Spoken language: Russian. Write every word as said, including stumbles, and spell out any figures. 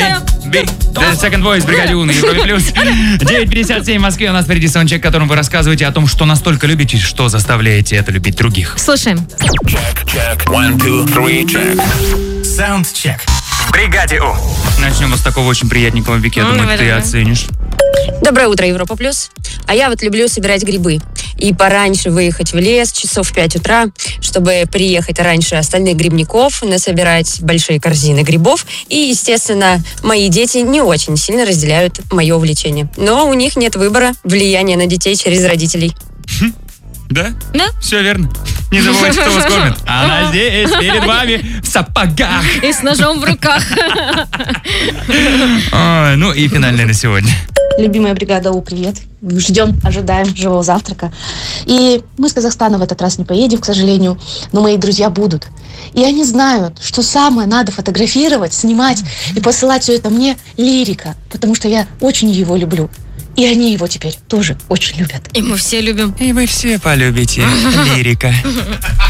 Second Voice, бригаде У на Европе Плюс. девять пятьдесят семь в Москве. У нас впереди саундчек, в котором вы рассказываете о том, что настолько любите, что заставляете это любить других. Слушаем. Саундчек в бригаде У. Начнем с такого очень приятненького, Вики, я Ну, думаю, давай, ты давай. оценишь. Доброе утро, Европа Плюс. А я вот люблю собирать грибы. И пораньше выехать в лес, часов в пять утра, чтобы приехать раньше остальных грибников, насобирать большие корзины грибов. И, естественно, мои дети не очень сильно разделяют мое увлечение. Но у них нет выбора, влияния на детей через родителей. Да? Да. Все верно. Не забывайте, кто вас кормит. Она здесь, перед вами, в сапогах. И с ножом в руках. Ой, ну и финальное на сегодня. Любимая бригада У, привет. Ждем, ожидаем живого завтрака. И мы с Казахстана в этот раз не поедем, к сожалению, но мои друзья будут. И они знают, что самое надо фотографировать, снимать и посылать все это мне лирика, потому что я очень его люблю. И они его теперь тоже очень любят. И мы все любим. И вы все полюбите лирика.